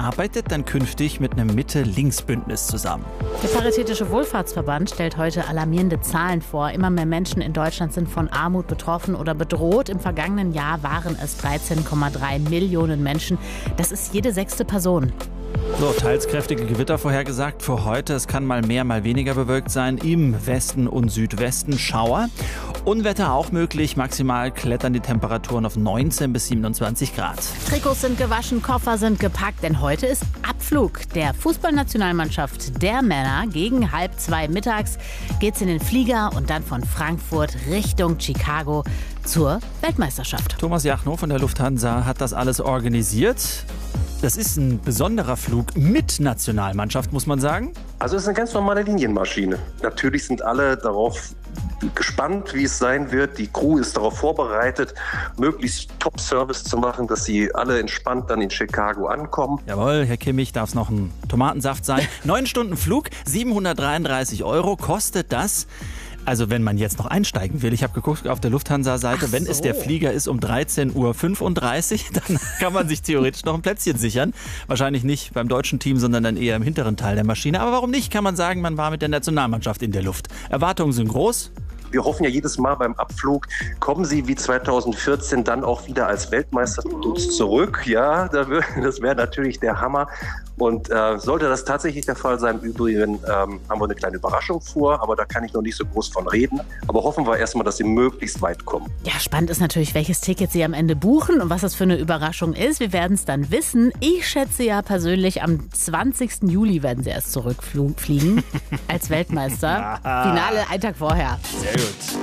arbeitet dann künftig mit einem Mitte-Links-Bündnis zusammen. Der Paritätische Wohlfahrtsverband stellt heute alarmierende Zahlen vor. Immer mehr Menschen in Deutschland sind von Armut betroffen oder bedroht. Im vergangenen Jahr waren es 13,3 Millionen Menschen. Das ist jede 6. Person. So, teils kräftige Gewitter vorhergesagt für heute. Es kann mal mehr, mal weniger bewölkt sein. Im Westen und Südwesten Schauer. Unwetter auch möglich. Maximal klettern die Temperaturen auf 19 bis 27 Grad. Trikots sind gewaschen, Koffer sind gepackt, denn heute ist Abflug der Fußballnationalmannschaft der Männer. Gegen 1:30 mittags geht's in den Flieger und dann von Frankfurt Richtung Chicago zur Weltmeisterschaft. Thomas Jachnow von der Lufthansa hat das alles organisiert. Das ist ein besonderer Flug mit Nationalmannschaft, muss man sagen. Also es ist eine ganz normale Linienmaschine. Natürlich sind alle darauf gespannt, wie es sein wird. Die Crew ist darauf vorbereitet, möglichst Top-Service zu machen, dass sie alle entspannt dann in Chicago ankommen. Jawohl, Herr Kimmich, darf es noch ein Tomatensaft sein. 9 Stunden Flug, 733 € kostet das. Also wenn man jetzt noch einsteigen will, ich habe geguckt auf der Lufthansa-Seite, wenn es der Flieger ist um 13:35 Uhr, dann kann man sich theoretisch noch ein Plätzchen sichern. Wahrscheinlich nicht beim deutschen Team, sondern dann eher im hinteren Teil der Maschine. Aber warum nicht, kann man sagen, man war mit der Nationalmannschaft in der Luft. Erwartungen sind groß. Wir hoffen ja jedes Mal beim Abflug, kommen sie wie 2014 dann auch wieder als Weltmeister zu uns zurück. Ja, das wäre natürlich der Hammer. Und sollte das tatsächlich der Fall sein, im Übrigen haben wir eine kleine Überraschung vor, aber da kann ich noch nicht so groß von reden. Aber hoffen wir erstmal, dass sie möglichst weit kommen. Ja, spannend ist natürlich, welches Ticket Sie am Ende buchen und was das für eine Überraschung ist. Wir werden es dann wissen. Ich schätze ja persönlich, am 20. Juli werden Sie erst zurückfliegen als Weltmeister. Finale einen Tag vorher. Sehr gut.